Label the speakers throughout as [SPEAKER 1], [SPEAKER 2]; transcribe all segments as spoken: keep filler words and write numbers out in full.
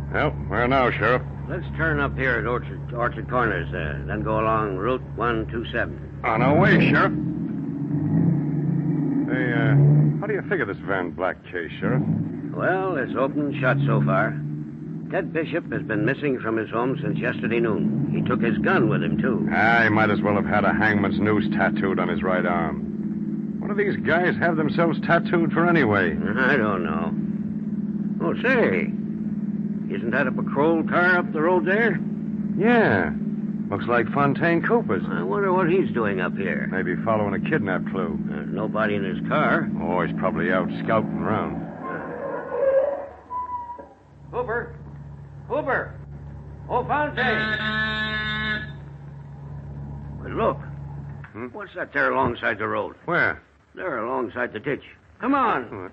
[SPEAKER 1] Well, where now, Sheriff?
[SPEAKER 2] Let's turn up here at Orchard, Orchard Corners, uh, then go along Route one two seven.
[SPEAKER 1] On our way, Sheriff. Hey, uh, how do you figure this Van Black case, Sheriff?
[SPEAKER 2] Well, it's open and shut so far. Ted Bishop has been missing from his home since yesterday noon. He took his gun with him, too.
[SPEAKER 1] Ah, he might as well have had a hangman's noose tattooed on his right arm. What do these guys have themselves tattooed for anyway?
[SPEAKER 2] I don't know. Oh, say, isn't that a patrol car up the road there?
[SPEAKER 1] Yeah. Looks like Fontaine Cooper's.
[SPEAKER 2] I wonder what he's doing up here.
[SPEAKER 1] Maybe following a kidnap clue.
[SPEAKER 2] There's nobody in his car.
[SPEAKER 1] Oh, he's probably out scouting around.
[SPEAKER 2] Cooper! Cooper! Oh, Fontaine! Well, look.
[SPEAKER 1] Hmm?
[SPEAKER 2] What's that there alongside the road?
[SPEAKER 1] Where?
[SPEAKER 2] There, alongside the ditch. Come on.
[SPEAKER 1] What?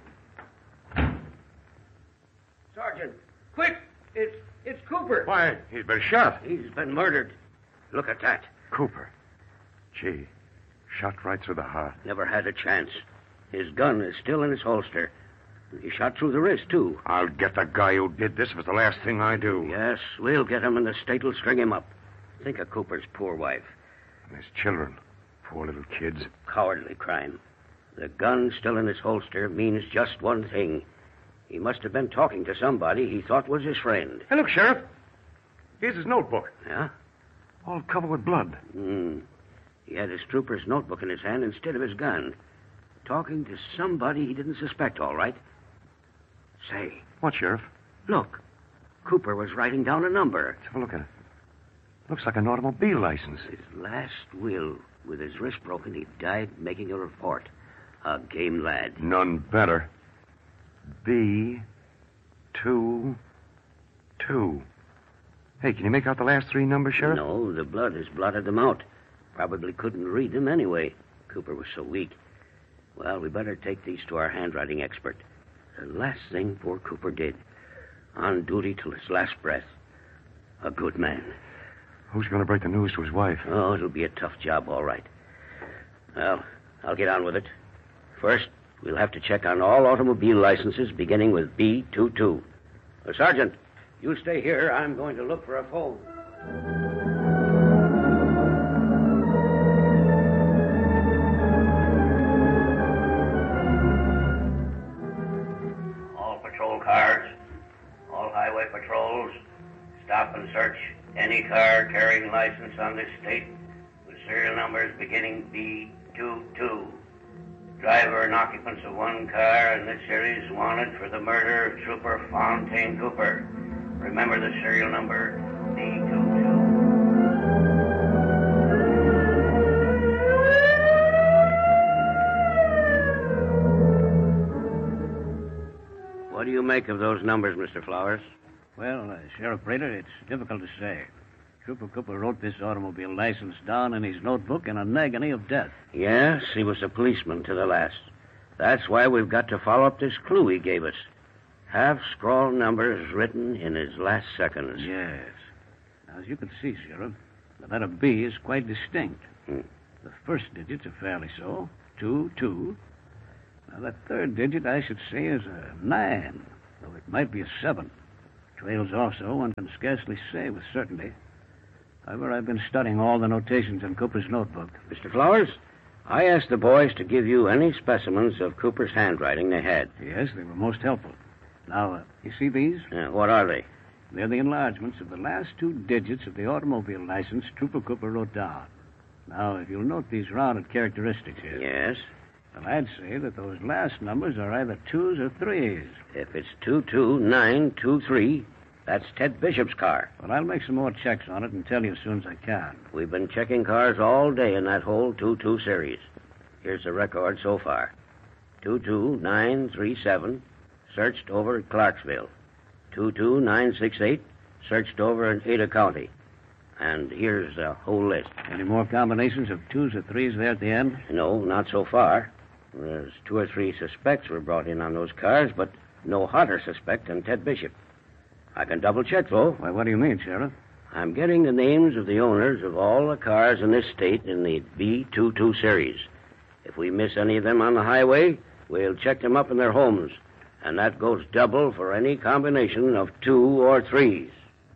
[SPEAKER 2] Sergeant, quick! It's it's Cooper.
[SPEAKER 1] Why, he's been shot.
[SPEAKER 2] He's been murdered. Look at that.
[SPEAKER 1] Cooper. Gee, shot right through the heart.
[SPEAKER 2] Never had a chance. His gun is still in his holster. He shot through the wrist, too.
[SPEAKER 1] I'll get the guy who did this if it's the last thing I do.
[SPEAKER 2] Yes, we'll get him, and the state will string him up. Think of Cooper's poor wife.
[SPEAKER 1] And his children. Poor little kids.
[SPEAKER 2] Cowardly crime. The gun still in his holster means just one thing. He must have been talking to somebody he thought was his friend.
[SPEAKER 1] Hey, look, Sheriff. Here's his notebook.
[SPEAKER 2] Yeah?
[SPEAKER 1] All covered with blood.
[SPEAKER 2] Hmm. He had his trooper's notebook in his hand instead of his gun. Talking to somebody he didn't suspect, all right. Say,
[SPEAKER 1] What, Sheriff?
[SPEAKER 2] look. Cooper was writing down a number.
[SPEAKER 1] Let's have a look at it. Looks like an automobile license.
[SPEAKER 2] His last will. With his wrist broken, he died making a report. A game lad.
[SPEAKER 1] None better. B two two. Hey, can you make out the last three numbers, Sheriff?
[SPEAKER 2] No, the blood has blotted them out. Probably couldn't read them anyway. Cooper was so weak. Well, we better take these to our handwriting expert. The last thing poor Cooper did. On duty till his last breath. A good man.
[SPEAKER 1] Who's going to break the news to his wife?
[SPEAKER 2] Oh, it'll be a tough job, all right. Well, I'll get on with it. First, we'll have to check on all automobile licenses beginning with B twenty-two. Uh, Sergeant, you stay here. I'm going to look for a phone. All patrol cars, all highway patrols, stop and search any car carrying license on this state with serial numbers beginning B twenty-two. Driver and occupants of one car in this series wanted for the murder of Trooper Fontaine Cooper. Remember the serial number, B twenty-two. What do you make of those numbers, Mister Flowers?
[SPEAKER 3] Well, uh, Sheriff Prater, it's difficult to say. Trooper Cooper wrote this automobile license down in his notebook in an agony of death.
[SPEAKER 2] Yes, he was a policeman to the last. That's why we've got to follow up this clue he gave us. Half-scrawl numbers written in his last seconds.
[SPEAKER 3] Yes. Now, as you can see, Sheriff, the letter B is quite distinct.
[SPEAKER 2] Hmm.
[SPEAKER 3] The first digits are fairly so. Two, two. Now, that third digit, I should say, is a nine, though it might be a seven. Trails off so one can scarcely say with certainty. However, I've been studying all the notations in Cooper's notebook.
[SPEAKER 2] Mister Flowers, I asked the boys to give you any specimens of Cooper's handwriting they had.
[SPEAKER 3] Yes, they were most helpful. Now, uh, you see these?
[SPEAKER 2] Uh, what are they?
[SPEAKER 3] They're the enlargements of the last two digits of the automobile license Trooper Cooper wrote down. Now, if you'll note these rounded characteristics here.
[SPEAKER 2] Yes?
[SPEAKER 3] Well, I'd say that those last numbers are either twos or threes.
[SPEAKER 2] If it's two two nine two three, that's Ted Bishop's car.
[SPEAKER 3] Well, I'll make some more checks on it and tell you as soon as I can.
[SPEAKER 2] We've been checking cars all day in that whole two two series. Here's the record so far. two two nine three seven, searched over at Clarksville. two two nine six eight, searched over in Ada County. And here's the whole list.
[SPEAKER 3] Any more combinations of twos or threes there at the end?
[SPEAKER 2] No, not so far. There's two or three suspects were brought in on those cars, but no hotter suspect than Ted Bishop. I can double-check, though.
[SPEAKER 3] Why, what do you mean, Sheriff?
[SPEAKER 2] I'm getting the names of the owners of all the cars in this state in the B twenty-two series. If we miss any of them on the highway, we'll check them up in their homes. And that goes double for any combination of two or threes.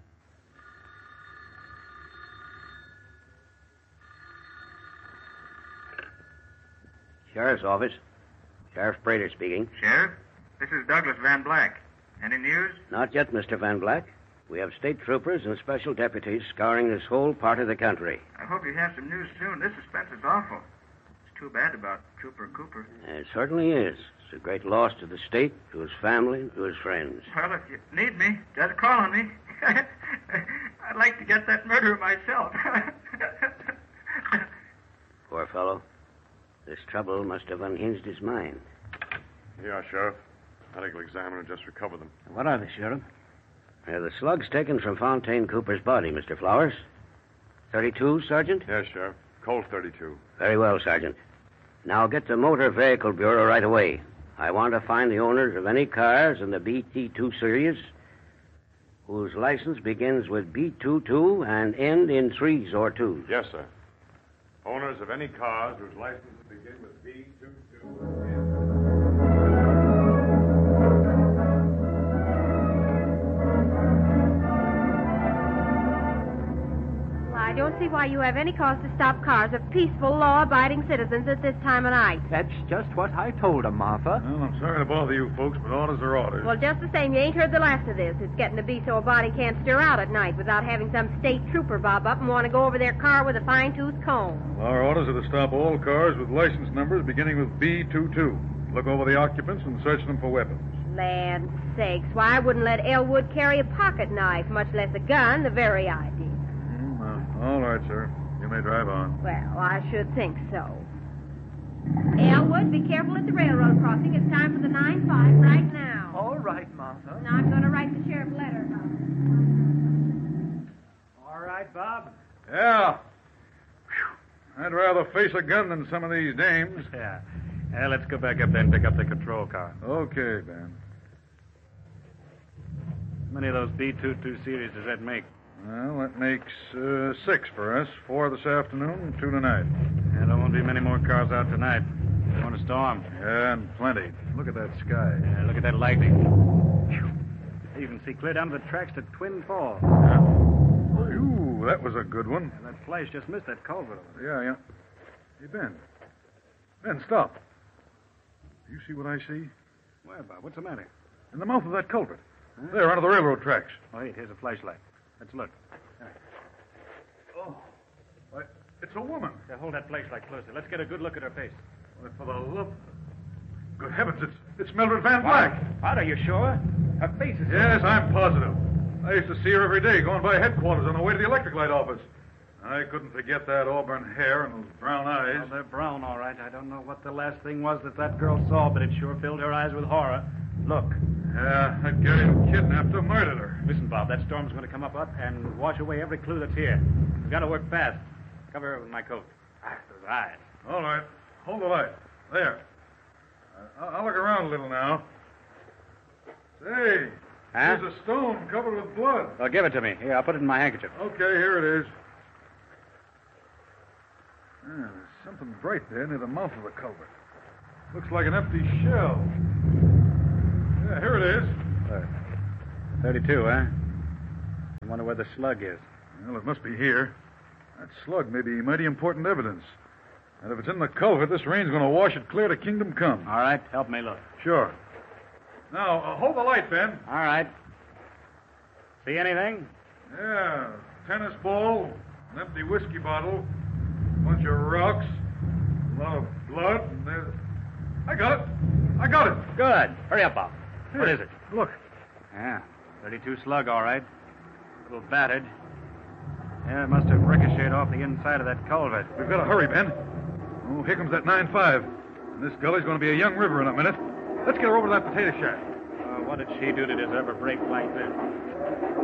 [SPEAKER 2] Sheriff's office. Sheriff Prater speaking.
[SPEAKER 4] Sheriff, this is Douglas Van Black. Any news?
[SPEAKER 2] Not yet, Mister Van Black. We have state troopers and special deputies scouring this whole part of the country.
[SPEAKER 4] I hope you have some news soon. This suspense is awful. It's too bad about Trooper Cooper.
[SPEAKER 2] It certainly is. It's a great loss to the state, to his family, to his friends.
[SPEAKER 4] Well, if you need me, just call on me. I'd like to get that murderer myself.
[SPEAKER 2] Poor fellow. This trouble must have unhinged his mind.
[SPEAKER 1] Yeah, Sheriff. Medical examiner just recovered them.
[SPEAKER 3] What are they, Sheriff?
[SPEAKER 2] They're the slugs taken from Fontaine Cooper's body, Mister Flowers. thirty-two, Sergeant?
[SPEAKER 1] Yes, Sheriff. Colt thirty-two.
[SPEAKER 2] Very well, Sergeant. Now get the Motor Vehicle Bureau right away. I want to find the owners of any cars in the B T two series whose license begins with B twenty-two and end in threes or twos.
[SPEAKER 1] Yes, sir. Owners of any cars whose licenses begin with B twenty-two.
[SPEAKER 5] I don't see why you have any cause to stop cars of peaceful, law-abiding citizens at this time of night.
[SPEAKER 6] That's just what I told him, Martha.
[SPEAKER 7] Well, I'm sorry to bother you folks, but orders are orders.
[SPEAKER 5] Well, just the same, you ain't heard the last of this. It's getting to be so a body can't stir out at night without having some state trooper bob up and want to go over their car with a fine-tooth comb.
[SPEAKER 7] Well, our orders are to stop all cars with license numbers beginning with B twenty-two. Look over the occupants and search them for weapons.
[SPEAKER 5] Land sakes, why I wouldn't let Elwood carry a pocket knife, much less a gun, the very idea.
[SPEAKER 7] Mm, uh, all right, sir. You may drive on.
[SPEAKER 5] Well, I should think so. Elwood, be careful at the railroad crossing. It's time for the nine five right now.
[SPEAKER 6] All right, Martha.
[SPEAKER 5] Now I'm going to write the sheriff a letter about it.
[SPEAKER 6] All right, Bob.
[SPEAKER 7] Yeah. Whew. I'd rather face a gun than some of these dames.
[SPEAKER 8] Yeah. Yeah, let's go back up there and pick up the control car.
[SPEAKER 7] Okay, Ben.
[SPEAKER 8] How many of those B twenty-two series does that make?
[SPEAKER 7] Well, that makes uh, six for us. Four this afternoon, two tonight.
[SPEAKER 8] Yeah, there won't be many more cars out tonight. You want a storm?
[SPEAKER 7] Yeah, and plenty. Look at that sky.
[SPEAKER 8] Yeah, look at that lightning. You can see clear down to the tracks to Twin Falls.
[SPEAKER 7] Yeah. Ooh, that was a good one.
[SPEAKER 8] And that flash just missed that culvert over there.
[SPEAKER 7] Yeah, yeah. Hey, Ben. Ben, stop. Do you see what I see?
[SPEAKER 8] Where, Bob? What's the matter?
[SPEAKER 7] In the mouth of that culvert. Huh? There, under the railroad tracks.
[SPEAKER 8] Oh, wait, here's a flashlight. Let's look. Right.
[SPEAKER 7] Oh. Why, it's a woman.
[SPEAKER 8] Yeah, hold that flashlight closer. Let's get a good look at her face.
[SPEAKER 7] Why, for the love... Good heavens, it's, it's Mildred Van Black.
[SPEAKER 8] What? Are you sure? Her face is...
[SPEAKER 7] Yes, I'm positive. I used to see her every day going by headquarters on the way to the electric light office. I couldn't forget that auburn hair and those brown eyes.
[SPEAKER 8] Well, they're brown, all right. I don't know what the last thing was that that girl saw, but it sure filled her eyes with horror. Look.
[SPEAKER 7] Yeah, that guy who kidnapped her murdered her.
[SPEAKER 8] Listen, Bob, that storm's going to come up, up and wash away every clue that's here. We've got to work fast. Cover her with my coat. Ah, those eyes.
[SPEAKER 7] All right. Hold the light. There. Uh, I'll look around a little now. Say,
[SPEAKER 8] huh?
[SPEAKER 7] There's a stone covered with blood.
[SPEAKER 8] Well, give it to me. Here, I'll put it in my handkerchief.
[SPEAKER 7] Okay, here it is. Ah, there's something bright there near the mouth of the culvert. Looks like an empty shell. Yeah, here it is.
[SPEAKER 8] Uh, thirty-two, huh? I wonder where the slug is.
[SPEAKER 7] Well, it must be here. That slug may be mighty important evidence. And if it's in the culvert, this rain's going to wash it clear to Kingdom Come.
[SPEAKER 8] All right, help me look.
[SPEAKER 7] Sure. Now, uh, hold the light, Ben.
[SPEAKER 8] All right. See anything?
[SPEAKER 7] Yeah, tennis ball, an empty whiskey bottle, a bunch of rocks, a lot of blood, and there's... I got it. I got it.
[SPEAKER 8] Good. Hurry up, Bob.
[SPEAKER 7] Here.
[SPEAKER 8] What is it?
[SPEAKER 7] Look.
[SPEAKER 8] Yeah, thirty-two slug, all right. A little battered. Yeah, it must have ricocheted off the inside of that culvert.
[SPEAKER 7] We've got to hurry, Ben. Oh, here comes that nine five. And this gully's going to be a young river in a minute. Let's get her over to that potato shack.
[SPEAKER 8] Uh, what did she do to deserve a break like this?